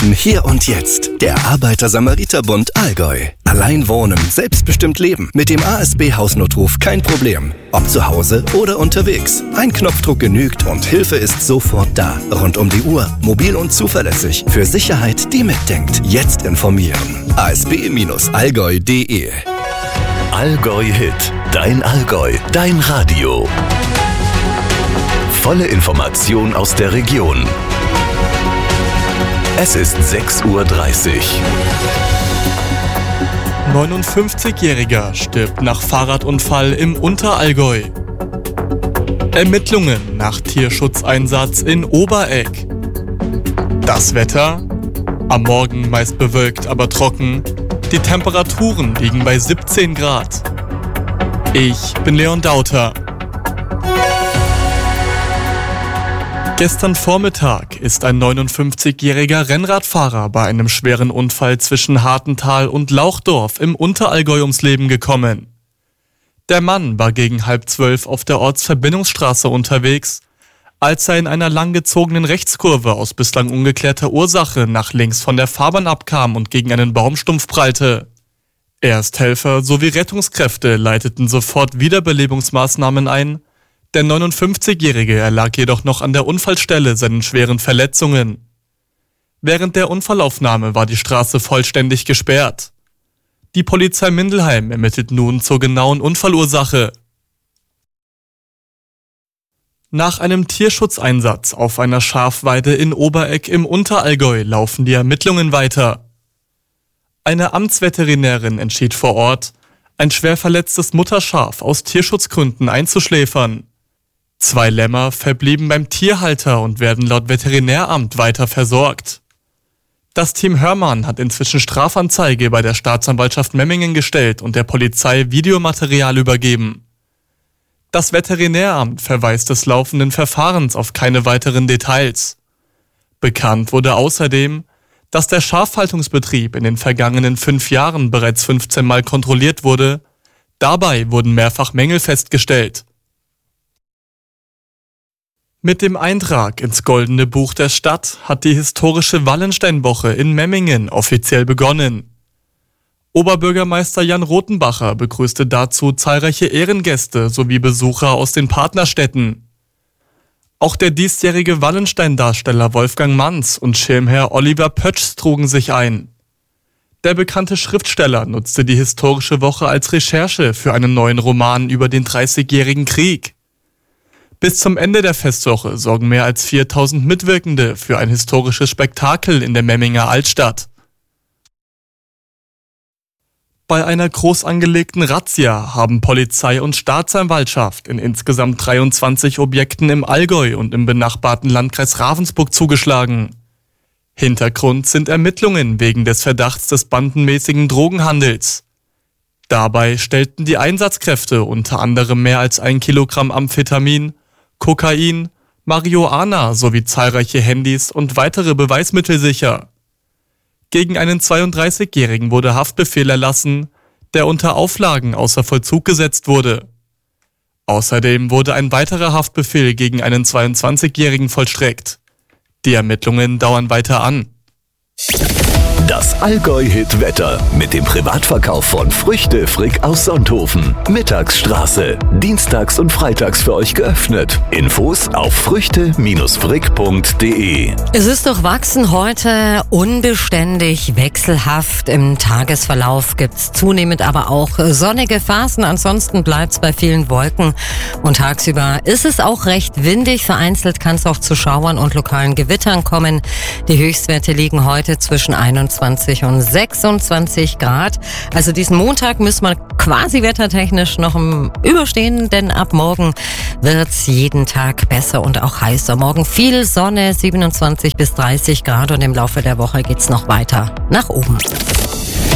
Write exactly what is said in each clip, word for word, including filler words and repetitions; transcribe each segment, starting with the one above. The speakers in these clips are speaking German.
Hier und jetzt. Der Arbeiter-Samariter-Bund Allgäu. Allein wohnen, selbstbestimmt leben. Mit dem A S B-Hausnotruf kein Problem. Ob zu Hause oder unterwegs. Ein Knopfdruck genügt und Hilfe ist sofort da. Rund um die Uhr, mobil und zuverlässig. Für Sicherheit, die mitdenkt. Jetzt informieren. a s b Bindestrich allgäu punkt d e Allgäu Hit. Dein Allgäu. Dein Radio. Volle Information aus der Region. Es ist sechs Uhr dreißig. neunundfünfzigjähriger stirbt nach Fahrradunfall im Unterallgäu. Ermittlungen nach Tierschutzeinsatz in Oberegg. Das Wetter? Am Morgen meist bewölkt, aber trocken. Die Temperaturen liegen bei siebzehn Grad. Ich bin Leon Dauter. Gestern Vormittag ist ein neunundfünfzigjähriger Rennradfahrer bei einem schweren Unfall zwischen Hartental und Lauchdorf im Unterallgäu ums Leben gekommen. Der Mann war gegen halb zwölf auf der Ortsverbindungsstraße unterwegs, als er in einer langgezogenen Rechtskurve aus bislang ungeklärter Ursache nach links von der Fahrbahn abkam und gegen einen Baumstumpf prallte. Ersthelfer sowie Rettungskräfte leiteten sofort Wiederbelebungsmaßnahmen ein. Der neunundfünfzigjährige erlag jedoch noch an der Unfallstelle seinen schweren Verletzungen. Während der Unfallaufnahme war die Straße vollständig gesperrt. Die Polizei Mindelheim ermittelt nun zur genauen Unfallursache. Nach einem Tierschutzeinsatz auf einer Schafweide in Oberegg im Unterallgäu laufen die Ermittlungen weiter. Eine Amtsveterinärin entschied vor Ort, ein schwer verletztes Mutterschaf aus Tierschutzgründen einzuschläfern. Zwei Lämmer verblieben beim Tierhalter und werden laut Veterinäramt weiter versorgt. Das Team Hörmann hat inzwischen Strafanzeige bei der Staatsanwaltschaft Memmingen gestellt und der Polizei Videomaterial übergeben. Das Veterinäramt verweist des laufenden Verfahrens auf keine weiteren Details. Bekannt wurde außerdem, dass der Schafhaltungsbetrieb in den vergangenen fünf Jahren bereits fünfzehn Mal kontrolliert wurde. Dabei wurden mehrfach Mängel festgestellt. Mit dem Eintrag ins Goldene Buch der Stadt hat die historische Wallensteinwoche in Memmingen offiziell begonnen. Oberbürgermeister Jan Rothenbacher begrüßte dazu zahlreiche Ehrengäste sowie Besucher aus den Partnerstädten. Auch der diesjährige Wallenstein-Darsteller Wolfgang Manz und Schirmherr Oliver Pötsch trugen sich ein. Der bekannte Schriftsteller nutzte die historische Woche als Recherche für einen neuen Roman über den Dreißigjährigen Krieg. Bis zum Ende der Festwoche sorgen mehr als viertausend Mitwirkende für ein historisches Spektakel in der Memminger Altstadt. Bei einer groß angelegten Razzia haben Polizei und Staatsanwaltschaft in insgesamt dreiundzwanzig Objekten im Allgäu und im benachbarten Landkreis Ravensburg zugeschlagen. Hintergrund sind Ermittlungen wegen des Verdachts des bandenmäßigen Drogenhandels. Dabei stellten die Einsatzkräfte unter anderem mehr als ein Kilogramm Amphetamin, Kokain, Marihuana sowie zahlreiche Handys und weitere Beweismittel sicher. Gegen einen zweiunddreißigjährigen wurde Haftbefehl erlassen, der unter Auflagen außer Vollzug gesetzt wurde. Außerdem wurde ein weiterer Haftbefehl gegen einen zweiundzwanzigjährigen vollstreckt. Die Ermittlungen dauern weiter an. Das Allgäu-Hit-Wetter mit dem Privatverkauf von Früchte Frick aus Sonthofen. Mittagsstraße. Dienstags und freitags für euch geöffnet. Infos auf früchte frick punkt d e. Es ist durchwachsen heute, unbeständig, wechselhaft. Im Tagesverlauf gibt's zunehmend aber auch sonnige Phasen. Ansonsten bleibt's bei vielen Wolken. Und tagsüber ist es auch recht windig. Vereinzelt kann es auch zu Schauern und lokalen Gewittern kommen. Die Höchstwerte liegen heute zwischen einundzwanzig und sechsundzwanzig Grad. Also diesen Montag müssen wir quasi wettertechnisch noch überstehen, denn ab morgen wird's jeden Tag besser und auch heißer. Morgen viel Sonne, siebenundzwanzig bis dreißig Grad und im Laufe der Woche geht's noch weiter nach oben.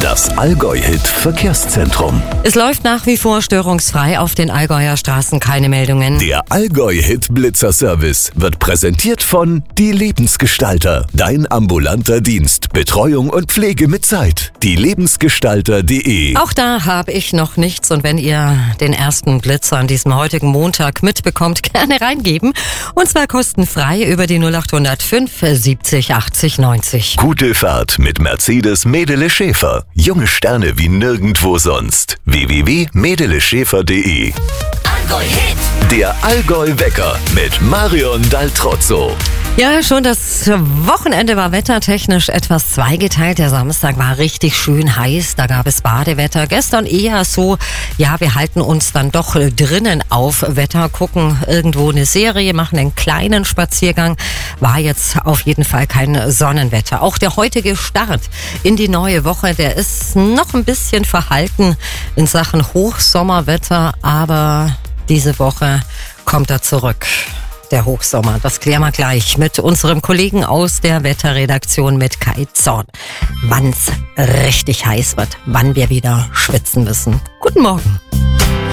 Das Allgäu-Hit Verkehrszentrum. Es läuft nach wie vor störungsfrei auf den Allgäuer Straßen, keine Meldungen. Der Allgäu-Hit Blitzer-Service wird präsentiert von Die Lebensgestalter. Dein ambulanter Dienst. Betreuung und Pflege mit Zeit. die lebensgestalter punkt de. Auch da habe ich noch nichts und wenn ihr den ersten Blitzer an diesem heutigen Montag mitbekommt, gerne reingeben. Und zwar kostenfrei über die null acht null fünf siebzig achtzig neunzig. Gute Fahrt mit Mercedes Medele Schäfer. Junge Sterne wie nirgendwo sonst. w w w punkt medele schäfer punkt de. Allgäu-Hit. Der Allgäu-Wecker mit Marion Daltrozzo. Ja, schon das Wochenende war wettertechnisch etwas zweigeteilt. Der Samstag war richtig schön heiß, da gab es Badewetter. Gestern eher so, ja, wir halten uns dann doch drinnen auf. Wetter, gucken irgendwo eine Serie, machen einen kleinen Spaziergang. War jetzt auf jeden Fall kein Sonnenwetter. Auch der heutige Start in die neue Woche, der ist noch ein bisschen verhalten in Sachen Hochsommerwetter, aber diese Woche kommt er zurück. Der Hochsommer, das klären wir gleich mit unserem Kollegen aus der Wetterredaktion mit Kai Zorn. Wann es richtig heiß wird, wann wir wieder schwitzen müssen. Guten Morgen.